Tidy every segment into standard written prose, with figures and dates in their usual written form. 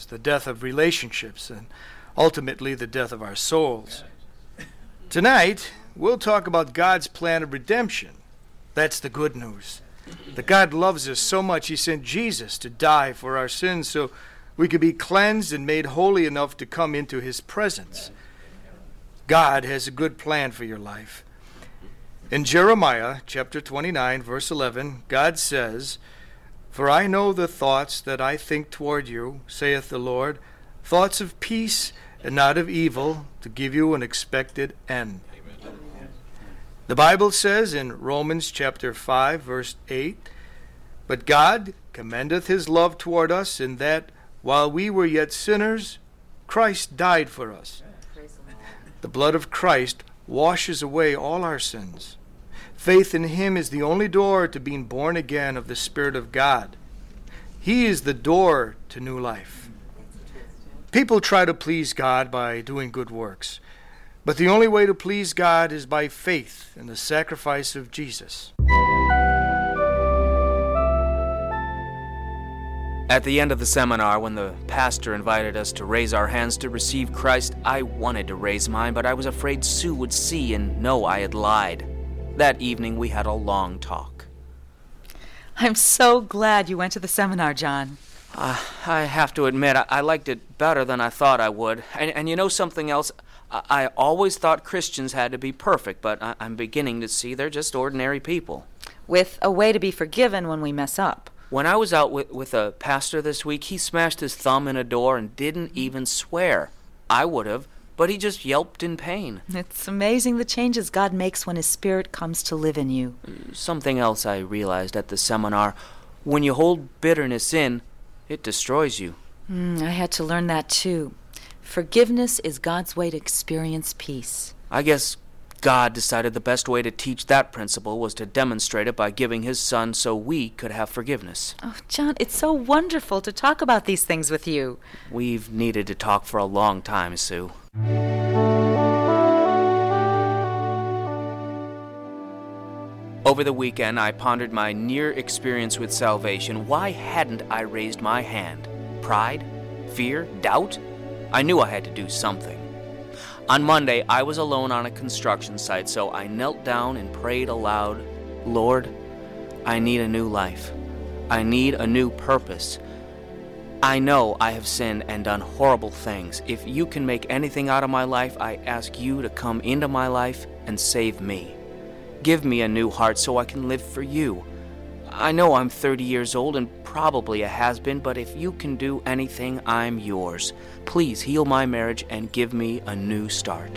lives, the death of relationships, and ultimately the death of our souls. Tonight, we'll talk about God's plan of redemption. That's the good news. That God loves us so much, he sent Jesus to die for our sins so we could be cleansed and made holy enough to come into his presence. God has a good plan for your life. In Jeremiah chapter 29, verse 11, God says, "For I know the thoughts that I think toward you, saith the Lord, thoughts of peace and not of evil, to give you an expected end." The Bible says in Romans chapter 5, verse 8, "But God commendeth his love toward us, in that while we were yet sinners, Christ died for us." The blood of Christ washes away all our sins. Faith in him is the only door to being born again of the Spirit of God. He is the door to new life. People try to please God by doing good works, but the only way to please God is by faith in the sacrifice of Jesus. At the end of the seminar, when the pastor invited us to raise our hands to receive Christ, I wanted to raise mine, but I was afraid Sue would see and know I had lied. That evening, we had a long talk. I'm so glad you went to the seminar, John. I have to admit, I liked it better than I thought I would. And you know something else? I always thought Christians had to be perfect, but I'm beginning to see they're just ordinary people. With a way to be forgiven when we mess up. When I was out with a pastor this week, he smashed his thumb in a door and didn't even swear. I would have, but he just yelped in pain. It's amazing the changes God makes when his Spirit comes to live in you. Something else I realized at the seminar: when you hold bitterness in, it destroys you. I had to learn that too. Forgiveness is God's way to experience peace. I guess God decided the best way to teach that principle was to demonstrate it by giving his Son so we could have forgiveness. Oh, John, it's so wonderful to talk about these things with you. We've needed to talk for a long time, Sue. Over the weekend, I pondered my near experience with salvation. Why hadn't I raised my hand? Pride? Fear? Doubt? I knew I had to do something. On Monday, I was alone on a construction site, so I knelt down and prayed aloud, "Lord, I need a new life. I need a new purpose. I know I have sinned and done horrible things. If you can make anything out of my life, I ask you to come into my life and save me. Give me a new heart so I can live for you. I know I'm 30 years old and probably a has-been, but if you can do anything, I'm yours. Please heal my marriage and give me a new start."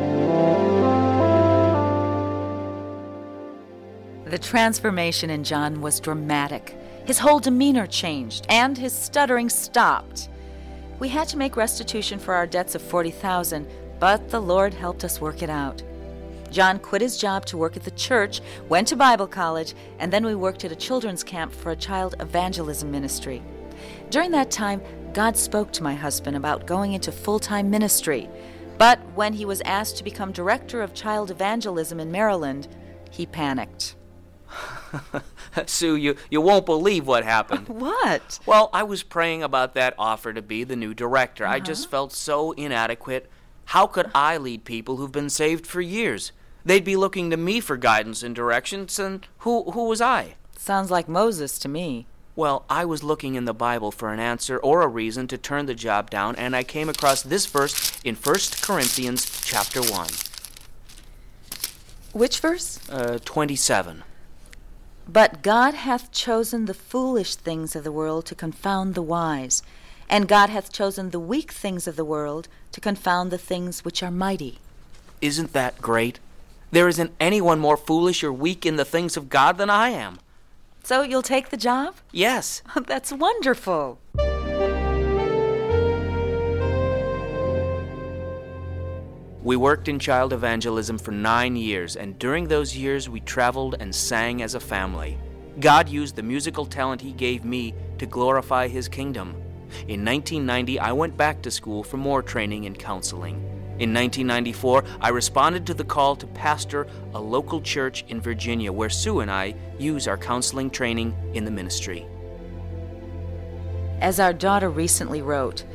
The transformation in John was dramatic. His whole demeanor changed, and his stuttering stopped. We had to make restitution for our debts of $40,000, but the Lord helped us work it out. John quit his job to work at the church, went to Bible college, and then we worked at a children's camp for a child evangelism ministry. During that time, God spoke to my husband about going into full-time ministry. But when he was asked to become director of child evangelism in Maryland, he panicked. Sue, you won't believe what happened. What? Well, I was praying about that offer to be the new director. I just felt so inadequate. How could I lead people who've been saved for years? They'd be looking to me for guidance and directions, and who was I? Sounds like Moses to me. Well, I was looking in the Bible for an answer or a reason to turn the job down, and I came across this verse in 1 Corinthians chapter 1. Which verse? 27. "But God hath chosen the foolish things of the world to confound the wise, and God hath chosen the weak things of the world to confound the things which are mighty." Isn't that great? There isn't anyone more foolish or weak in the things of God than I am. So you'll take the job? Yes. That's wonderful. We worked in child evangelism for 9 years, and during those years we traveled and sang as a family. God used the musical talent he gave me to glorify his kingdom. In 1990, I went back to school for more training and counseling. In 1994, I responded to the call to pastor a local church in Virginia, where Sue and I use our counseling training in the ministry. As our daughter recently wrote,